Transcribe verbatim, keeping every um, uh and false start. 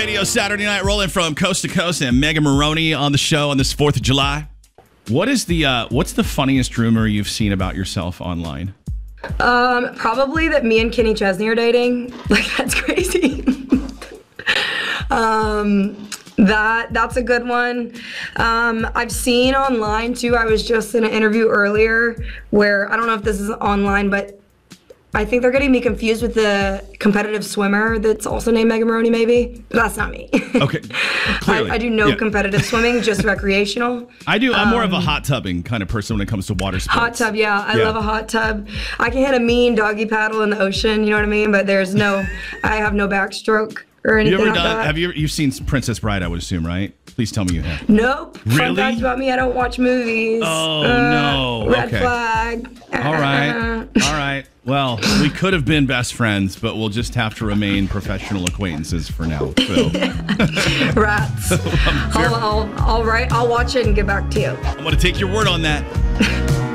Radio Saturday night rolling from coast to coast, and Megan Maroney on the show on this fourth of July. What is the uh, what's the funniest rumor you've seen about yourself online? Um, probably that me and Kenny Chesney are dating. Like, that's crazy. um, that that's a good one. Um, I've seen online too. I was just in an interview earlier where I don't know if this is online, but I think they're getting me confused with the competitive swimmer that's also named Megan Maroney, maybe. But that's not me. Okay. I, I do no Yeah. competitive swimming, just recreational. I do. I'm more of a Um, hot tubbing kind of person when it comes to water sports. Hot tub, yeah. I Yeah. love a hot tub. I can hit a mean doggy paddle in the ocean, you know what I mean? But there's no, I have no backstroke or You anything ever like done? that. Have you? You've seen Princess Bride, I would assume, right? Please tell me you have. Nope. Really? Fun fact about me, I don't watch movies. Oh, Uh, no. Red Okay. flag. All right. All right. Well, we could have been best friends, but we'll just have to remain professional acquaintances for now. So Rats. I'll, I'll, I'll, write, I'll watch it and get back to you. I'm going to take your word on that.